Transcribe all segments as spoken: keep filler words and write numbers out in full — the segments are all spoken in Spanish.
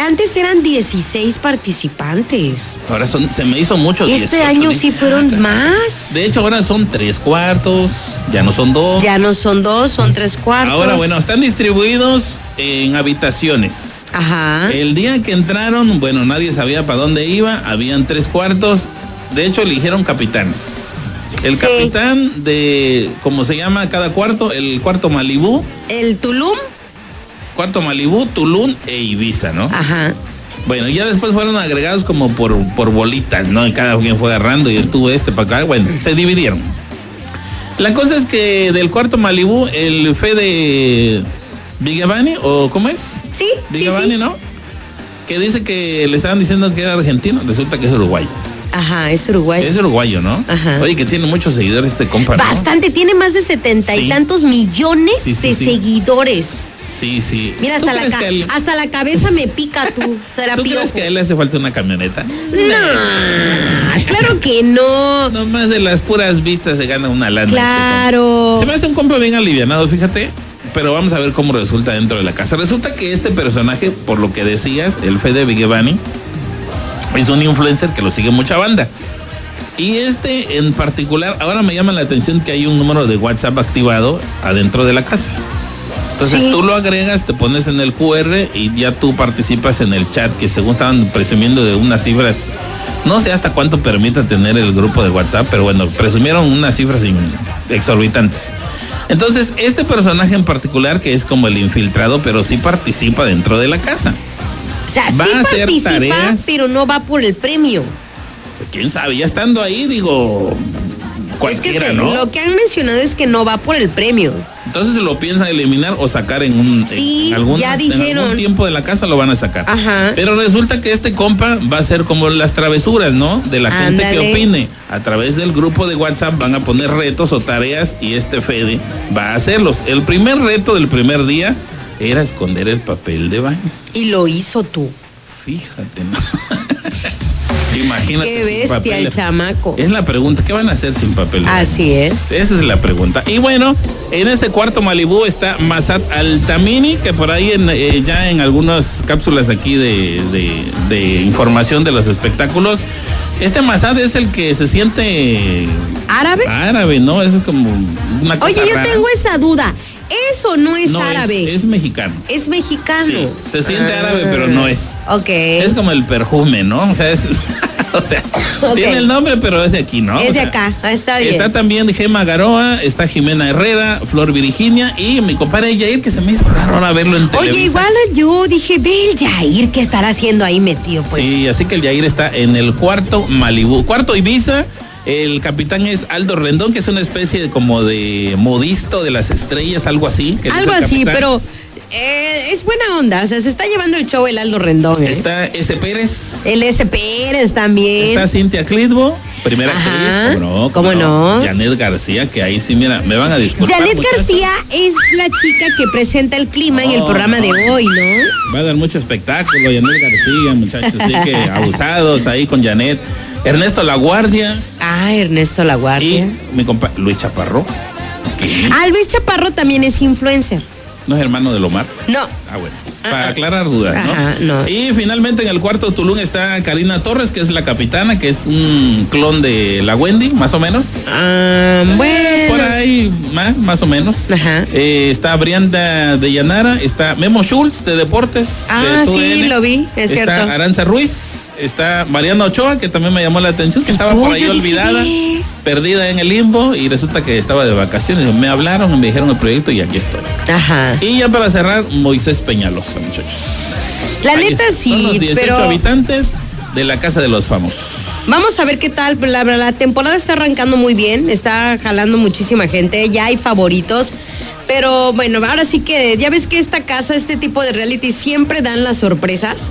Antes eran dieciséis participantes. Ahora son, se me hizo mucho. Este año sí fueron más. De hecho, ahora son tres cuartos, ya no son dos. Ya no son dos, son tres cuartos. Ahora, bueno, están distribuidos en habitaciones. Ajá. El día que entraron, bueno, nadie sabía para dónde iba, habían tres cuartos. De hecho, eligieron capitanes. El Sí. capitán de, ¿cómo se llama cada cuarto? El cuarto Malibú. El Tulum. Cuarto Malibú, Tulum e Ibiza, ¿no? Ajá. Bueno, ya después fueron agregados como por, por bolitas, ¿no? Y cada quien fue agarrando y él tuvo este para acá. Bueno, se dividieron. La cosa es que del cuarto Malibú, el Fede Vigevani, ¿o cómo es? Sí, Vigevani, sí, sí. ¿no? Que dice que le estaban diciendo que era argentino, resulta que es uruguayo. Ajá, es uruguayo. Es uruguayo, ¿no? Ajá. Oye, que tiene muchos seguidores este compa, ¿no? Bastante, tiene más de setenta Sí. y tantos millones Sí, sí, de sí. seguidores. Sí, sí. Mira, ¿Tú hasta la, crees ca- que a él- hasta la cabeza me pica tú. Será ¿Tú piojo. crees que a él le hace falta una camioneta? No, claro que no. No más de las puras vistas se gana una lana. Claro. Este compa. Se me hace un compa bien alivianado, fíjate. Pero vamos a ver cómo resulta dentro de la casa. Resulta que este personaje, por lo que decías, el Fede Vigevani, es un influencer que lo sigue mucha banda. Y este en particular, ahora me llama la atención que hay un número de WhatsApp activado adentro de la casa. Entonces Sí. tú lo agregas, te pones en el Q R y ya tú participas en el chat, que según estaban presumiendo de unas cifras, no sé hasta cuánto permita tener el grupo de WhatsApp, pero bueno, presumieron unas cifras exorbitantes. Entonces, este personaje en particular, que es como el infiltrado, pero sí participa dentro de la casa. O sea, Va sí a hacer participa, tareas. pero no va por el premio. ¿Quién sabe? Ya estando ahí, digo, cualquiera, es que se- ¿no? lo que han mencionado es que no va por el premio. Entonces lo piensan eliminar o sacar en un Sí, en algún, ya en dijeron. algún tiempo de la casa lo van a sacar. Ajá. Pero resulta que este compa va a ser como las travesuras, ¿no? De la gente que Ándale. opine. A través del grupo de WhatsApp van a poner retos o tareas y este Fede va a hacerlos. El primer reto del primer día era esconder el papel de baño. Y lo hizo tú. Fíjate, ¿no? Imagínate. Qué sin bestia papel el de- chamaco. Es la pregunta, ¿qué van a hacer sin papel de baño? Así es. Esa es la pregunta. Y bueno, en este cuarto Malibú está Massad Altamini, que por ahí en, eh, ya en algunas cápsulas aquí de, de, de información de los espectáculos, este Massad es el que se siente ¿Árabe? árabe, ¿no? Es como una cosa Oye, yo rara. tengo esa duda. Eso no es No, árabe. Es, es mexicano. Es mexicano. Sí, se siente Ah, árabe, pero no es. Ok. Es como el perfume, ¿no? O sea, es... o sea, Ok. tiene el nombre, pero es de aquí, ¿no? Es O de sea, acá. Ah, está bien. Está también Gema Garoa, está Jimena Herrera, Flor Virginia y mi compadre Yair, que se me hizo raro ahora verlo en Televisa. Oye, igual yo dije, ve el Yair, ¿qué estará haciendo ahí metido? Pues. Sí, así que el Yair está en el cuarto Malibú. Cuarto Ibiza, el capitán es Aldo Rendón, que es una especie de como de modisto de las estrellas, algo así. que Algo es el así, capitán. pero eh, es buena onda. O sea, se está llevando el show el Aldo Rendón. ¿eh? Está S. Pérez, El S. Pérez también. está Cintia Clitbo, primera Ajá, actriz, ¿cómo no? ¿cómo no? Janet García, que ahí sí, mira, me van a disculpar. Janet muchachos. García es la chica que presenta el clima en el Oh, programa de no. hoy, ¿no? Va a dar mucho espectáculo, Janet García, muchachos, así que abusados ahí con Janet. Ernesto Laguardia Ah, Ernesto y Laguardia. mi compa Luis Chaparro, que Ah, Luis Chaparro también es influencer. no es hermano de Omar. No. Ah, bueno, para aclarar dudas, ¿no? Ajá, no. Y finalmente en el cuarto Tulum está Karina Torres, que es la capitana, que es un clon de la Wendy, más o menos. Ah, Eh, bueno. por ahí, más, más o menos. Ajá. Eh, está Brianda de Llanara, está Memo Schultz de Deportes. Ah, de sí, T U N. lo vi, es está cierto. Aranza Ruiz, está Mariana Ochoa, que también me llamó la atención, que estaba tú, por ahí yo dije, olvidada, ¿qué? perdida en el limbo, y resulta que estaba de vacaciones. Me hablaron, me dijeron el proyecto y aquí estoy. Ajá. Y ya para cerrar, Moisés Peñalosa, muchachos. La Ahí neta está. Son los sí, dieciocho pero habitantes de la Casa de los Famosos. vamos a ver qué tal. La, la temporada está arrancando muy bien, está jalando muchísima gente, ya hay favoritos. Pero bueno, ahora sí que ya ves que esta casa, este tipo de reality siempre dan las sorpresas.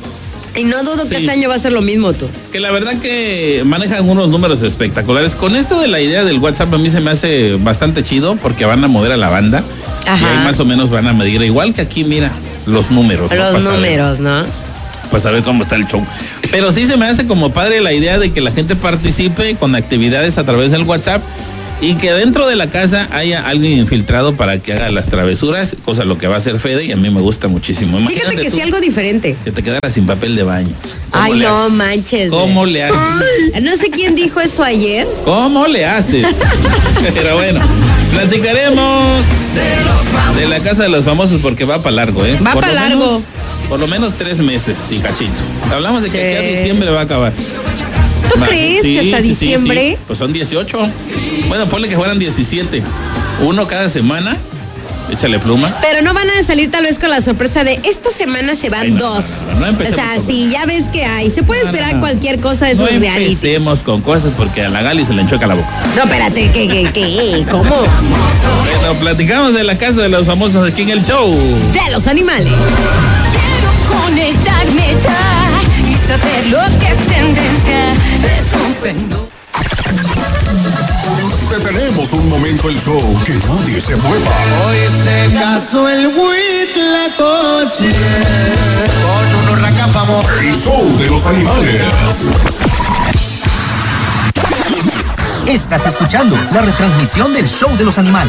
Y no dudo que Sí. este año va a ser lo mismo tú. Que la verdad que manejan unos números espectaculares. Con esto de la idea del WhatsApp a mí se me hace bastante chido porque van a mover a la banda. Ajá. Y ahí más o menos van a medir, igual que aquí, mira, los números. ¿no? Los Para saber- números, ¿no? Para saber cómo está el show. Pero sí se me hace como padre la idea de que la gente participe con actividades a través del WhatsApp. y que dentro de la casa haya alguien infiltrado para que haga las travesuras, cosa lo que va a hacer Fede, y a mí me gusta muchísimo. Imagínate Fíjate que sí algo diferente. Que te quedara sin papel de baño. Ay, no haces? manches. ¿Cómo le haces? Ay, no sé quién dijo eso ayer. ¿Cómo le haces? Pero bueno, platicaremos de la casa de los famosos porque va para largo, ¿eh? Va para largo. Por lo menos tres meses y cachito. Hablamos de que sí. aquí a diciembre va a acabar. ¿Tú Va, crees sí, que hasta sí, diciembre? Sí, sí. Pues son dieciocho. Bueno, ponle que fueran diecisiete. Uno cada semana. Échale pluma. Pero no van a salir tal vez con la sorpresa de esta semana se van Ay, no, dos. No, no, no o sea, sí, ya ves que hay. Se puede esperar cualquier cosa de esos realities. No empecemos con cosas porque a la Gali se le enchueca la boca. No, espérate, ¿qué, qué, qué? ¿Cómo? Bueno, platicamos de la casa de los famosos aquí en el show. De los animales. Quiero conectarme ya y saber lo que es tendencia. Es un fenómeno. Te tenemos un momento el show que nadie se mueva. Hoy se casó el Huitlacoche con unos racapamos. El show de los animales. Estás escuchando la retransmisión del show de los animales.